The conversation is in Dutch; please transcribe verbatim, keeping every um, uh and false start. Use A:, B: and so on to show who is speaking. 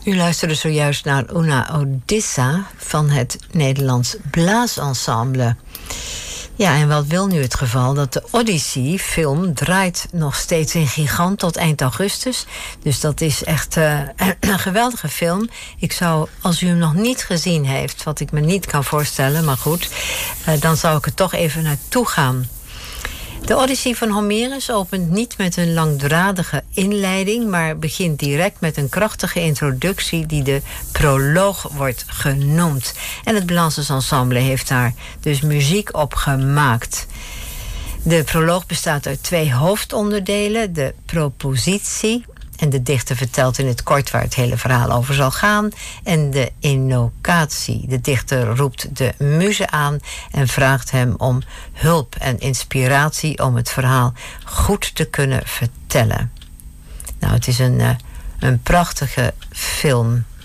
A: U luisterde zojuist naar Una Odissa van het Nederlands Blaasensemble. Ja, en wat wil nu het geval? Dat de Odyssey-film draait nog steeds in Gigant tot eind augustus. Dus dat is echt uh, een geweldige film. Ik zou, als u hem nog niet gezien heeft, wat ik me niet kan voorstellen, maar goed, uh, dan zou ik er toch even naartoe gaan. De Odyssee van Homerus opent niet met een langdradige inleiding, maar begint direct met een krachtige introductie die de proloog wordt genoemd. En het Blaasensemble heeft daar dus muziek op gemaakt. De proloog bestaat uit twee hoofdonderdelen, de propositie, en de dichter vertelt in het kort waar het hele verhaal over zal gaan, en de innocatie. De dichter roept de muze aan en vraagt hem om hulp en inspiratie om het verhaal goed te kunnen vertellen. Nou, het is een, uh, een prachtige film.